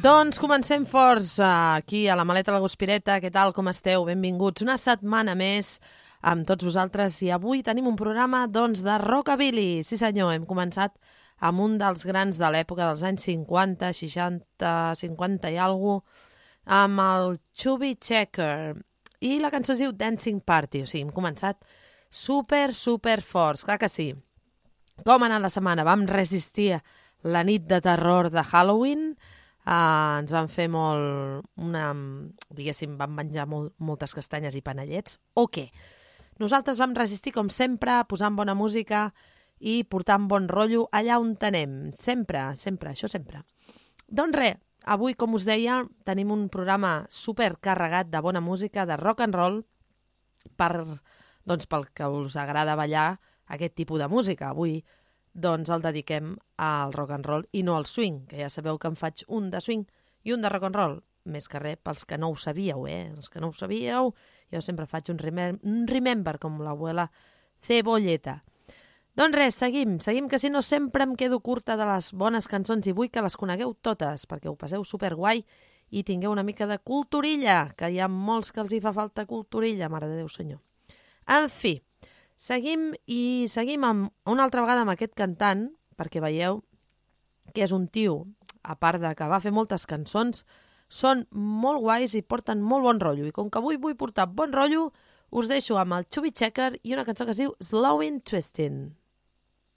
Doncs comencem forts aquí a la Maleta de la Guspireta. Què tal, com esteu? Benvinguts una setmana més amb tots vosaltres i avui tenim un programa doncs de rockabilly. Sí senyor, hem començat amb un dels grans de l'època dels anys 50, 60, 50 i alguna cosa, amb el Chubby Checker. I la cançó es diu Dancing Party, o sigui, hem començat super forts, clar que sí. Com ha anat la setmana? Vam resistir la nit de terror de Halloween, ens van fer vam menjar moltes castanyes i panellets, o què? Nosaltres vam resistir, com sempre, posant bona música i portant bon rotllo allà on anem. Sempre, això sempre. Doncs res, avui, com us deia, tenim un programa supercarregat de bona música, de rock and roll, pel que us agrada ballar aquest tipus de música. Avui doncs el dediquem al rock and roll i no al swing, que ja sabeu que en faig un de swing i un de rock and roll. Més que res pels que no ho sabíeu, Els que no ho sabíeu, jo sempre faig un remember com l'abuela Cebolleta. Doncs res, seguim, que si no sempre em quedo curta de les bones cançons i vull que les conegueu totes, perquè ho passeu superguai i tingueu una mica de culturilla, que hi ha molts que els hi fa falta culturilla, mare de Déu senyor. En fi, seguim una altra vegada amb aquest cantant, perquè veieu que és un tio, a part de que va fer moltes cançons, són molt guais i porten molt bon rotllo. I com que avui vull portar bon rotllo, us deixo amb el Chubby Checker i una cançó que es diu Slowing Twisting.